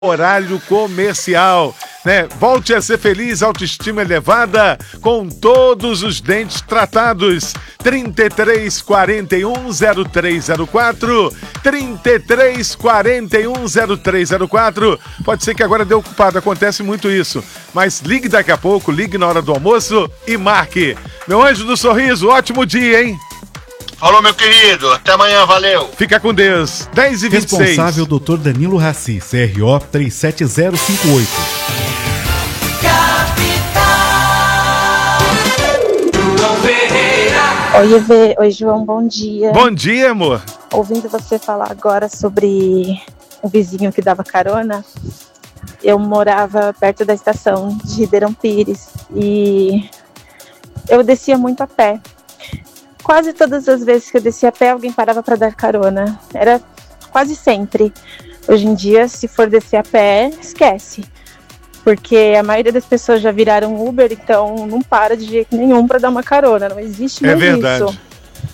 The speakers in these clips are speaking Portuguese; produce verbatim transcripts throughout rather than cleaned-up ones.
horário comercial, né? Volte a ser feliz, autoestima elevada, com todos os dentes tratados. trinta e três, quarenta e um, zero três zero quatro, trinta e três, quarenta e um, zero três zero quatro. Pode ser que agora dê ocupado, acontece muito isso. Mas ligue daqui a pouco, ligue na hora do almoço e marque. Meu anjo do sorriso, ótimo dia, hein? Falou, meu querido. Até amanhã, valeu. Fica com Deus. dez e vinte e seis. Responsável doutor Danilo Raci, C R O três sete zero cinco oito. Oi, Eve. Oi, João, bom dia. Bom dia, amor. Ouvindo você falar agora sobre o vizinho que dava carona, eu morava perto da estação de Ribeirão Pires e eu descia muito a pé. Quase todas as vezes que eu descia a pé, alguém parava para dar carona. Era quase sempre. Hoje em dia, se for descer a pé, esquece. Porque a maioria das pessoas já viraram Uber, então não para de jeito nenhum para dar uma carona. Não existe mais é verdade. isso.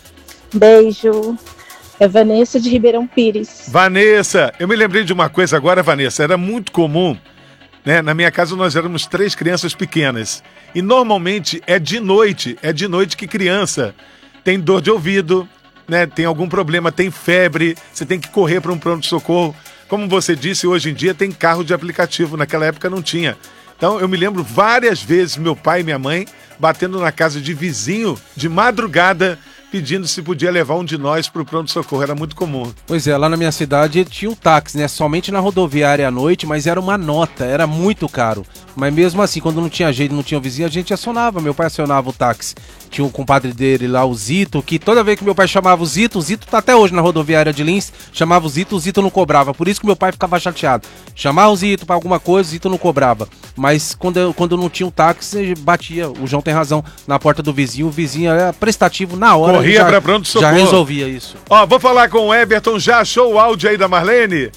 Beijo. É Vanessa de Ribeirão Pires. Vanessa, eu me lembrei de uma coisa agora, Vanessa. Era muito comum, né? Na minha casa nós éramos três crianças pequenas. E normalmente é de noite, é de noite que criança tem dor de ouvido, né? Tem algum problema, tem febre, você tem que correr para um pronto-socorro. Como você disse, hoje em dia tem carro de aplicativo, naquela época não tinha. Então eu me lembro várias vezes meu pai e minha mãe batendo na casa de vizinho de madrugada, pedindo se podia levar um de nós para o pronto-socorro, era muito comum. Pois é, lá na minha cidade tinha um táxi, né? Somente na rodoviária à noite, mas era uma nota, era muito caro. Mas mesmo assim, quando não tinha jeito, não tinha vizinho, a gente acionava, meu pai acionava o táxi. Tinha um compadre dele lá, o Zito, que toda vez que meu pai chamava o Zito, o Zito tá até hoje na rodoviária de Lins, chamava o Zito, o Zito não cobrava, por isso que meu pai ficava chateado. Chamava o Zito pra alguma coisa, o Zito não cobrava. Mas quando eu, quando não tinha um táxi, batia, o João tem razão, na porta do vizinho, o vizinho era prestativo na hora. Corria pra pronto-socorro. Já resolvia isso. Ó, vou falar com o Everton, já achou o áudio aí da Marlene?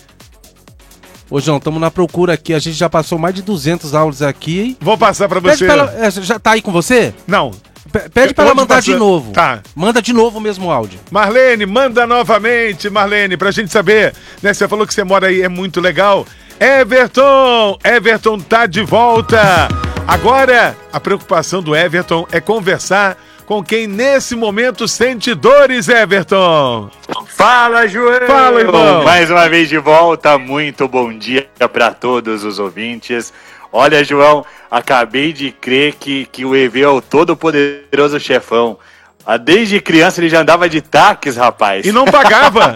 Ô, João, estamos na procura aqui, a gente já passou mais de duzentos áudios aqui. Vou passar pra você. Pra ela, é, já tá aí com você? Não. P pede pra ela mandar passar... de novo. Tá. Manda de novo o mesmo áudio. Marlene, manda novamente, Marlene, pra gente saber, né? Você falou que você mora aí, é muito legal. Everton, Everton tá de volta. Agora, a preocupação do Everton é conversar com quem nesse momento sente dores, Everton. Fala, João! Fala, irmão! Mais uma vez de volta, muito bom dia para todos os ouvintes. Olha, João, acabei de crer que, que o E V é o todo-poderoso chefão. Desde criança ele já andava de táxi, rapaz. E não pagava.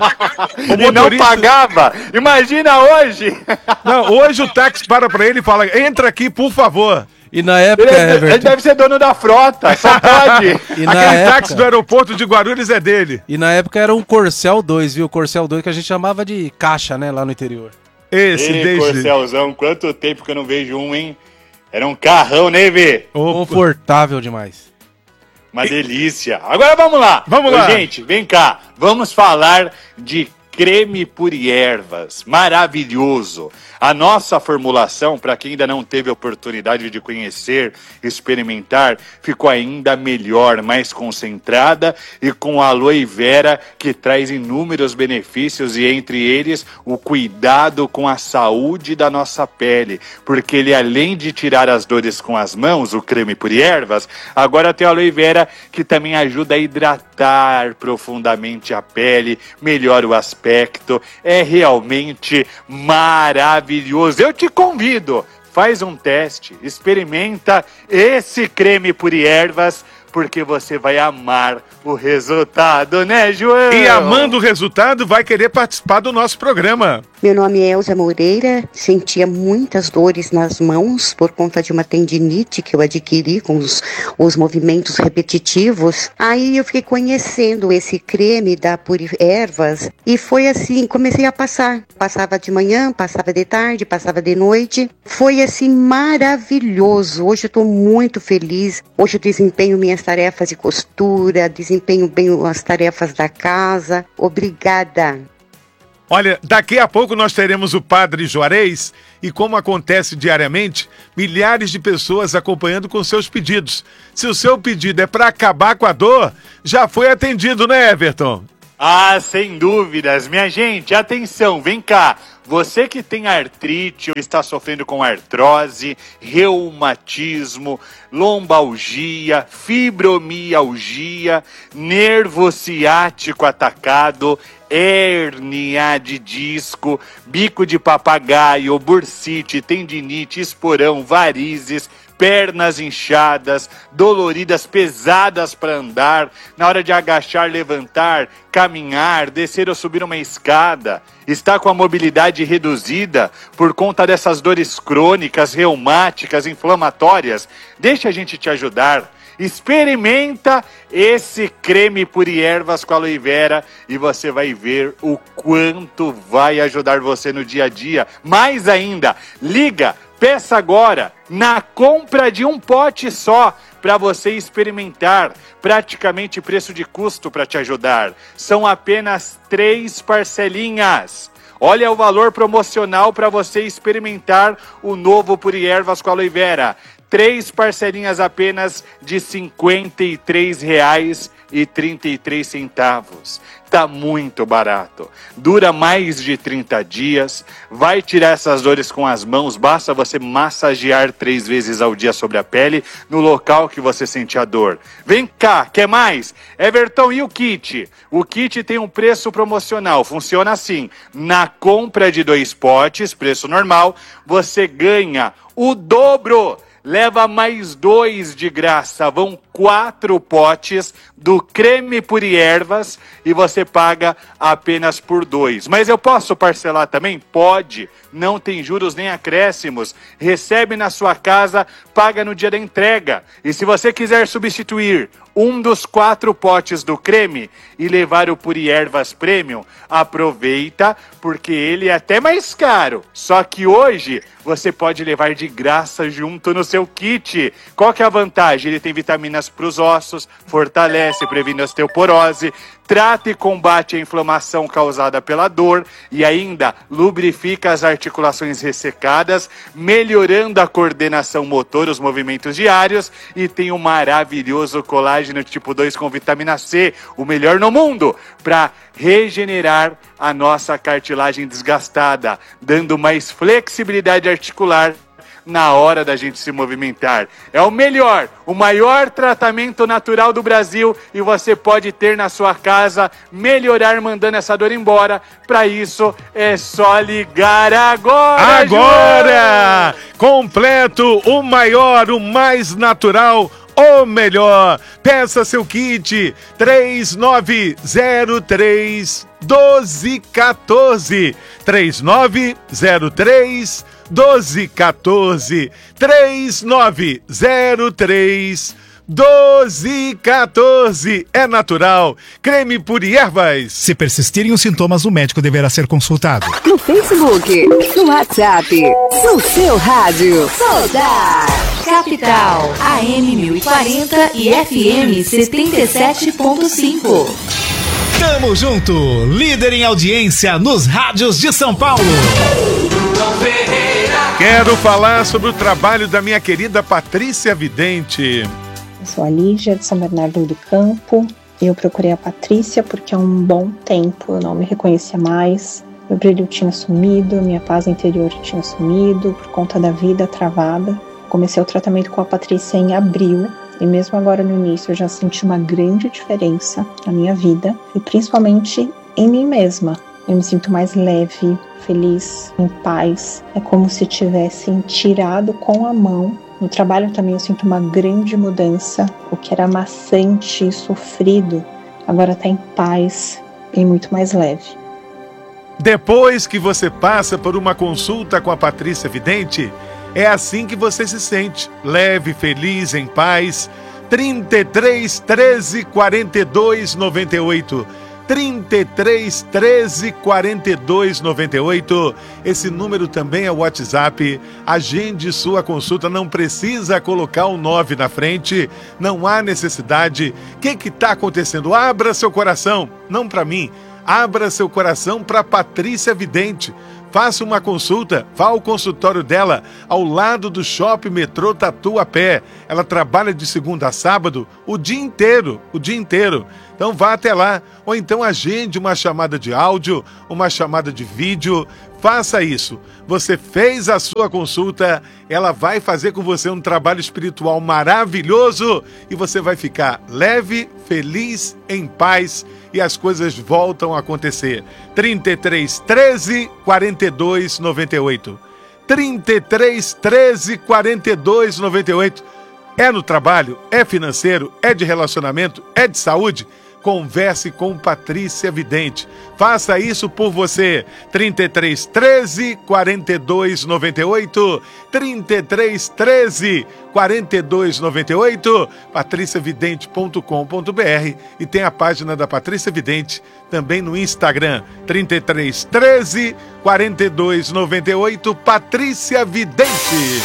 E não pagava. Imagina hoje. Não, hoje o táxi para pra ele e fala, entra aqui, por favor. E na época, ele, Everton... ele deve ser dono da frota, só pode. E na Aquele época... táxi do aeroporto de Guarulhos é dele. E na época era um Corcel dois, viu? Corcel dois que a gente chamava de caixa, né, lá no interior. Esse, Ei, desde... Corcelzão, quanto tempo que eu não vejo um, hein? Era um carrão, né, Vê? Confortável demais. Uma delícia. Agora vamos lá. Vamos Ô, lá. gente, vem cá. Vamos falar de creme Puri Ervas. Maravilhoso. A nossa formulação, para quem ainda não teve a oportunidade de conhecer, experimentar, ficou ainda melhor, mais concentrada e com aloe vera, que traz inúmeros benefícios e entre eles o cuidado com a saúde da nossa pele, porque ele, além de tirar as dores com as mãos, o creme Puri Ervas, agora tem a aloe vera que também ajuda a hidratar profundamente a pele, melhora o aspecto, é realmente maravilhoso. Eu te convido, faz um teste, experimenta esse creme Puri Ervas, porque você vai amar o resultado, né, João? E amando o resultado, vai querer participar do nosso programa. Meu nome é Elza Moreira, sentia muitas dores nas mãos por conta de uma tendinite que eu adquiri com os, os movimentos repetitivos. Aí eu fiquei conhecendo esse creme da Puri Ervas e foi assim, comecei a passar. Passava de manhã, passava de tarde, passava de noite. Foi assim maravilhoso. Hoje eu estou muito feliz. Hoje eu desempenho minhas tarefas de costura, desempenho bem as tarefas da casa. Obrigada. Olha, daqui a pouco nós teremos o Padre Juarez e, como acontece diariamente, milhares de pessoas acompanhando com seus pedidos. Se o seu pedido é para acabar com a dor, já foi atendido, né, Everton? Ah, sem dúvidas. Minha gente, atenção, vem cá. Você que tem artrite ou está sofrendo com artrose, reumatismo, lombalgia, fibromialgia, nervo ciático atacado, hérnia de disco, bico de papagaio, bursite, tendinite, esporão, varizes, pernas inchadas, doloridas, pesadas para andar, na hora de agachar, levantar, caminhar, descer ou subir uma escada, está com a mobilidade reduzida por conta dessas dores crônicas, reumáticas, inflamatórias, deixa a gente te ajudar. Experimenta esse creme Puriervas com aloe vera e você vai ver o quanto vai ajudar você no dia a dia. Mais ainda, liga, peça agora, na compra de um pote só, para você experimentar, praticamente preço de custo para te ajudar. São apenas três parcelinhas. Olha o valor promocional para você experimentar o novo Puriervas com aloe vera. Três parcelinhas apenas de cinquenta e três reais e trinta e três centavos. Tá muito barato. Dura mais de trinta dias. Vai tirar essas dores com as mãos. Basta você massagear três vezes ao dia sobre a pele no local que você sente a dor. Vem cá, quer mais? Everton, e o kit? O kit tem um preço promocional. Funciona assim. Na compra de dois potes, preço normal, você ganha o dobro. Leva mais dois de graça, vão quatro potes do creme Puriervas e você paga apenas por dois. Mas eu posso parcelar também? Pode, não tem juros nem acréscimos. Recebe na sua casa, paga no dia da entrega. E se você quiser substituir um dos quatro potes do creme e levar o Puriervas Premium, aproveita, porque ele é até mais caro. Só que hoje você pode levar de graça junto no seu kit. Qual que é a vantagem? Ele tem vitaminas para os ossos, fortalece, previne osteoporose, trata e combate a inflamação causada pela dor e ainda lubrifica as articulações ressecadas, melhorando a coordenação motor, os movimentos diários, e tem um maravilhoso colágeno tipo dois com vitamina C, o melhor no mundo, para regenerar a nossa cartilagem desgastada, dando mais flexibilidade articular na hora da gente se movimentar. É o melhor, o maior tratamento natural do Brasil e você pode ter na sua casa, melhorar mandando essa dor embora. Para isso é só ligar agora! Agora! João! Completo, o maior, o mais natural, o melhor. Peça seu kit três nove zero três, doze um quatro. três nove zero três, doze um quatro. três nove zero três, doze um quatro. É natural. Creme Puriervas. Se persistirem os sintomas, o médico deverá ser consultado. No Facebook, no WhatsApp, no seu rádio. Soldar Capital, A M mil e quarenta e F M setenta e sete ponto cinco. Tamo junto, líder em audiência nos rádios de São Paulo. Quero falar sobre o trabalho da minha querida Patrícia Vidente. Eu sou a Lígia, de São Bernardo do Campo. Eu procurei a Patrícia porque há um bom tempo eu não me reconhecia mais. Meu brilho tinha sumido, minha paz interior tinha sumido por conta da vida travada. Comecei o tratamento com a Patrícia em abril e mesmo agora no início eu já senti uma grande diferença na minha vida e principalmente em mim mesma. Eu me sinto mais leve, feliz, em paz. É como se tivessem tirado com a mão. No trabalho também eu sinto uma grande mudança. O que era maçante e sofrido agora está em paz e muito mais leve. Depois que você passa por uma consulta com a Patrícia Vidente, é assim que você se sente, leve, feliz, em paz. trinta e três, treze, quarenta e dois, noventa e oito. trinta e três, treze, quarenta e dois, noventa e oito. Esse número também é o WhatsApp. Agende sua consulta, não precisa colocar o nove na frente, não há necessidade. O que que está acontecendo? Abra seu coração, não para mim, abra seu coração para Patrícia Vidente. faça uma consulta, vá ao consultório dela, ao lado do Shopping Metrô Tatuapé. Ela trabalha de segunda a sábado o dia inteiro, o dia inteiro. Então vá até lá, ou então agende uma chamada de áudio, uma chamada de vídeo, faça isso. Você fez a sua consulta, ela vai fazer com você um trabalho espiritual maravilhoso e você vai ficar leve, feliz, em paz e as coisas voltam a acontecer. trinta e três, treze, quarenta e dois, noventa e oito. trinta e três, treze, quarenta e dois, noventa e oito. É no trabalho, é financeiro, é de relacionamento, é de saúde? Converse com Patrícia Vidente. Faça isso por você. trinta e três, treze, quarenta e dois, noventa e oito. trinta e três, treze, quarenta e dois, noventa e oito. patricia vidente ponto com ponto b r e tem a página da Patrícia Vidente também no Instagram. trinta e três, treze, quarenta e dois, noventa e oito. Patrícia Vidente.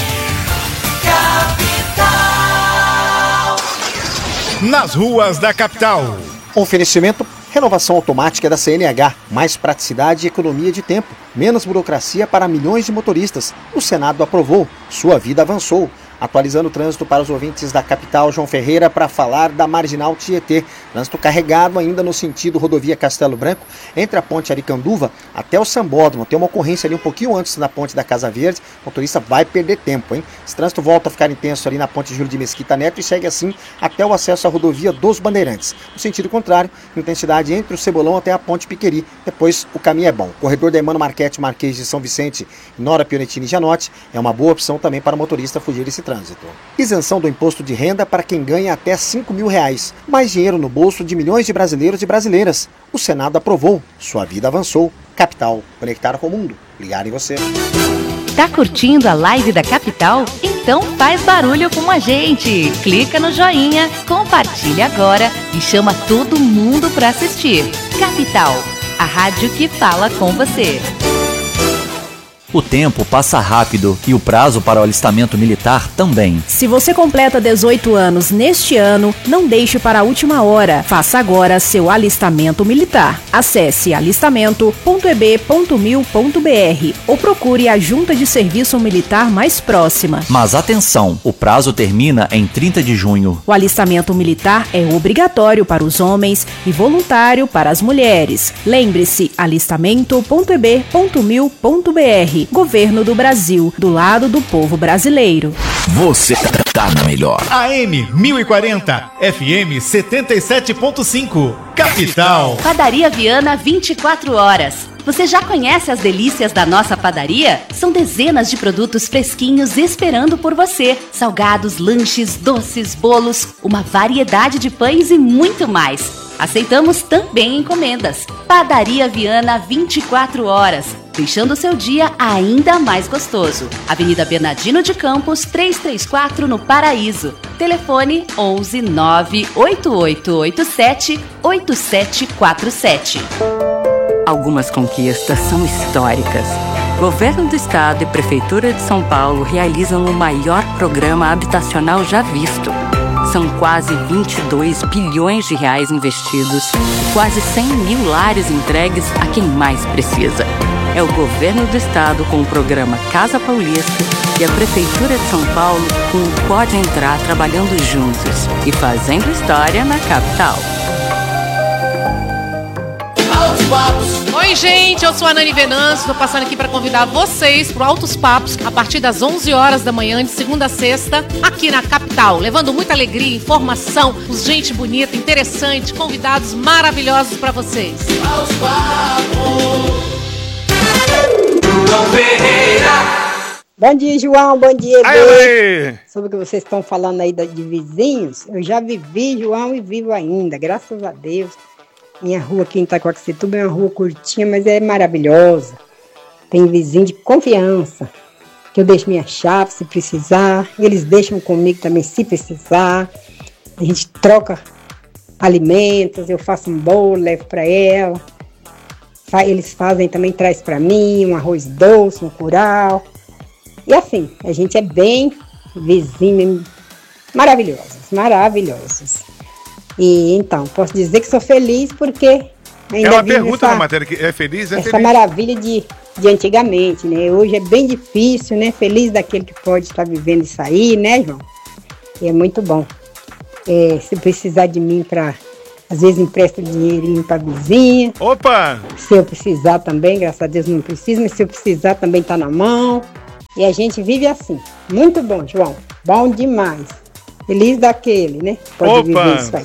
Nas ruas da capital. Oferecimento: renovação automática da C N H. Mais praticidade e economia de tempo. Menos burocracia para milhões de motoristas. O Senado aprovou. Sua vida avançou. Atualizando o trânsito para os ouvintes da capital, João Ferreira, para falar da Marginal Tietê. Trânsito carregado ainda no sentido rodovia Castelo Branco, entre a ponte Aricanduva até o Sambódromo. Tem uma ocorrência ali um pouquinho antes da ponte da Casa Verde. O motorista vai perder tempo, hein? Esse trânsito volta a ficar intenso ali na ponte Júlio de Mesquita Neto e segue assim até o acesso à rodovia dos Bandeirantes. No sentido contrário, intensidade entre o Cebolão até a ponte Piqueri. Depois o caminho é bom. O corredor da Emmanuel Marquete, Marquês de São Vicente, Nora Pionetini e Janote é uma boa opção também para o motorista fugir desse trânsito. Isenção do imposto de renda para quem ganha até cinco mil reais. Mais dinheiro no bolso de milhões de brasileiros e brasileiras. O Senado aprovou. Sua vida avançou. Capital. Conectar com o mundo. Ligar em você. Tá curtindo a live da Capital? Então faz barulho com a gente. Clica no joinha, compartilha agora e chama todo mundo para assistir. Capital, a rádio que fala com você. O tempo passa rápido e o prazo para o alistamento militar também. Se você completa dezoito anos neste ano, não deixe para a última hora. Faça agora seu alistamento militar. Acesse alistamento ponto e b ponto mil ponto b r ou procure a Junta de Serviço Militar mais próxima. Mas atenção, o prazo termina em trinta de junho. O alistamento militar é obrigatório para os homens e voluntário para as mulheres. Lembre-se, alistamento ponto e b ponto mil ponto b r. Governo do Brasil, do lado do povo brasileiro. Você tá na melhor. A M mil e quarenta, F M setenta e sete ponto cinco, Capital. Padaria Viana vinte e quatro horas. Você já conhece as delícias da nossa padaria? São dezenas de produtos fresquinhos esperando por você. Salgados, lanches, doces, bolos, uma variedade de pães e muito mais. Aceitamos também encomendas. Padaria Viana vinte e quatro horas, deixando o seu dia ainda mais gostoso. Avenida Bernardino de Campos, trezentos e trinta e quatro, no Paraíso. Telefone onze nove oito oito oito sete oito sete quatro sete. Algumas conquistas são históricas. Governo do Estado e Prefeitura de São Paulo realizam o maior programa habitacional já visto. São quase vinte e dois bilhões de reais investidos, quase cem mil lares entregues a quem mais precisa. É o Governo do Estado com o programa Casa Paulista e a Prefeitura de São Paulo com o Pode Entrar trabalhando juntos e fazendo história na capital. Oi, gente, eu sou a Nani Venâncio, estou passando aqui para convidar vocês para o Altos Papos a partir das onze horas da manhã, de segunda a sexta, aqui na capital, levando muita alegria, informação, gente bonita, interessante, convidados maravilhosos para vocês. Altos Papos. Bom dia, João, bom dia, Bê. Sobre o que vocês estão falando aí de vizinhos, eu já vivi, João, e vivo ainda, graças a Deus. Minha rua aqui em Itacoaxetuba é uma rua curtinha, mas é maravilhosa. Tem vizinho de confiança, que eu deixo minha chave se precisar, eles deixam comigo também se precisar. A gente troca alimentos, eu faço um bolo, levo para ela. Eles fazem também, traz para mim um arroz doce, um curau. E assim, a gente é bem vizinho, maravilhosos, maravilhosos. E então, posso dizer que sou feliz porque Ainda Ela vive pergunta essa, na matéria que é feliz, é essa feliz. maravilha de, de antigamente, né? Hoje é bem difícil, né? Feliz daquele que pode estar vivendo isso aí, né, João? E é muito bom. É, se precisar de mim para, às vezes empresta dinheirinho para vizinha. Opa! Se eu precisar também, graças a Deus não preciso, mas se eu precisar também tá na mão. E a gente vive assim. Muito bom, João. Bom demais. Feliz daquele, né? Pode Opa! viver isso aí.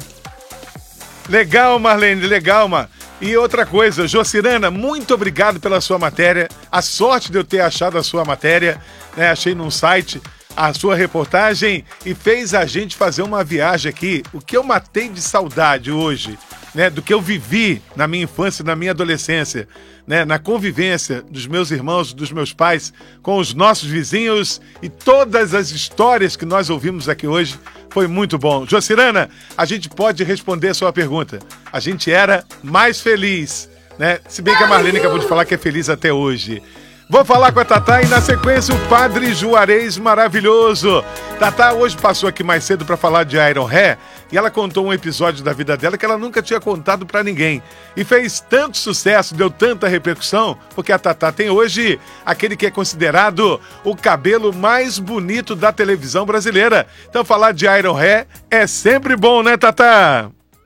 Legal, Marlene, legal, Mar. E outra coisa, Jocirana, muito obrigado pela sua matéria. A sorte de eu ter achado a sua matéria, né? Achei num site a sua reportagem e fez a gente fazer uma viagem aqui. O que eu matei de saudade hoje, né? Do que eu vivi na minha infância e na minha adolescência, né? Na convivência dos meus irmãos, dos meus pais, com os nossos vizinhos e todas as histórias que nós ouvimos aqui hoje. Foi muito bom. Jocirana, a gente pode responder a sua pergunta. A gente era mais feliz, né? Se bem que a Marlene acabou de falar que é feliz até hoje. Vou falar com a Tatá e na sequência o Padre Juarez maravilhoso. Tatá hoje passou aqui mais cedo para falar de Iron Hair e ela contou um episódio da vida dela que ela nunca tinha contado para ninguém. E fez tanto sucesso, deu tanta repercussão, porque a Tatá tem hoje aquele que é considerado o cabelo mais bonito da televisão brasileira. Então falar de Iron Hair é sempre bom, né, Tatá?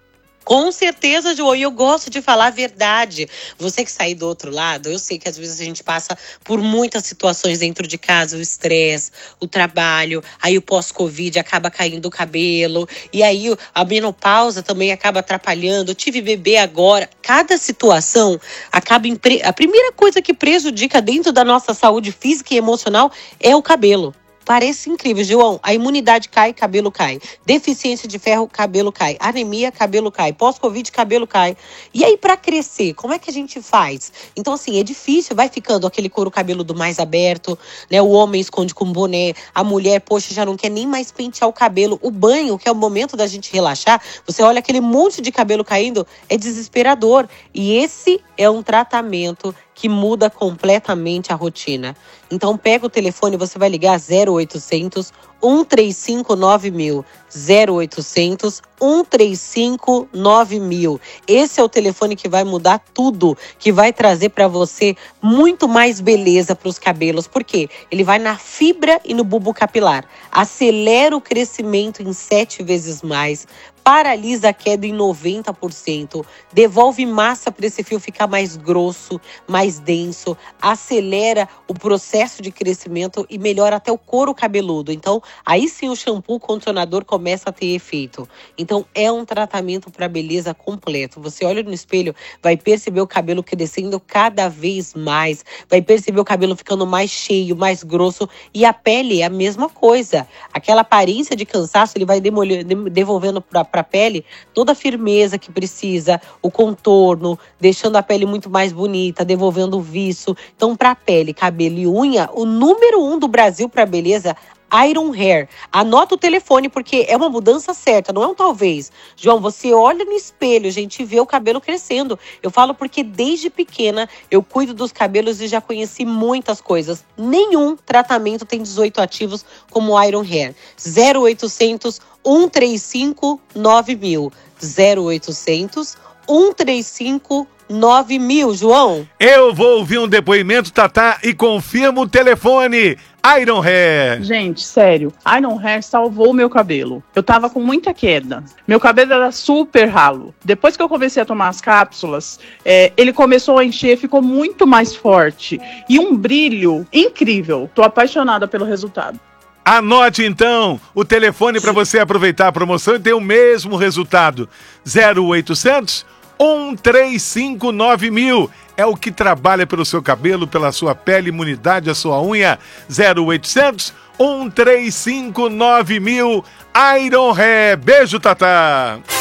Com certeza, João, e eu gosto de falar a verdade. Você que sai do outro lado, eu sei que às vezes a gente passa por muitas situações dentro de casa, o estresse, o trabalho, aí o pós-Covid acaba caindo o cabelo, e aí a menopausa também acaba atrapalhando, eu tive bebê agora. Cada situação acaba... Impre... A primeira coisa que prejudica dentro da nossa saúde física e emocional é o cabelo. Parece incrível, João. A imunidade cai, cabelo cai. Deficiência de ferro, cabelo cai. Anemia, cabelo cai. Pós-Covid, cabelo cai. E aí, pra crescer, como é que a gente faz? Então, assim, é difícil. Vai ficando aquele couro cabeludo mais aberto, né? O homem esconde com boné. A mulher, poxa, já não quer nem mais pentear o cabelo. O banho, que é o momento da gente relaxar, você olha aquele monte de cabelo caindo, é desesperador. E esse é um tratamento que muda completamente a rotina. Então pega o telefone, você vai ligar zero oitocentos, um três cinco nove mil. zero oitocentos, um três cinco nove mil. Esse é o telefone que vai mudar tudo, que vai trazer para você muito mais beleza para os cabelos. Por quê? Ele vai na fibra e no bulbo capilar. Acelera o crescimento em sete vezes mais. Paralisa a queda em noventa por cento, devolve massa para esse fio ficar mais grosso, mais denso, acelera o processo de crescimento e melhora até o couro cabeludo. Então, aí sim o shampoo, o condicionador começa a ter efeito. Então, é um tratamento para beleza completo. Você olha no espelho, vai perceber o cabelo crescendo cada vez mais, vai perceber o cabelo ficando mais cheio, mais grosso, e a pele é a mesma coisa. Aquela aparência de cansaço, ele vai demolher, devolvendo para para a pele toda a firmeza que precisa, o contorno, deixando a pele muito mais bonita, devolvendo o viço. Então, para a pele, cabelo e unha, o número um do Brasil para beleza, Iron Hair. Anota o telefone, porque é uma mudança certa, não é um talvez. João, você olha no espelho, a gente vê o cabelo crescendo. Eu falo porque desde pequena eu cuido dos cabelos e já conheci muitas coisas. Nenhum tratamento tem dezoito ativos como o Iron Hair. zero oitocentos, um três cinco nove mil. zero oitocentos, um três cinco nove mil, João. Eu vou ouvir um depoimento, Tatá, e confirmo o telefone. Iron Hair. Gente, sério, Iron Hair salvou o meu cabelo. Eu tava com muita queda. Meu cabelo era super ralo. Depois que eu comecei a tomar as cápsulas, é, ele começou a encher, ficou muito mais forte. E um brilho incrível. Tô apaixonada pelo resultado. Anote então o telefone para você aproveitar a promoção e ter o mesmo resultado. zero oitocentos, um três cinco nove mil. É o que trabalha pelo seu cabelo, pela sua pele, imunidade, a sua unha. zero oitocentos, um três cinco nove mil. Iron Hair. Beijo, Tatá.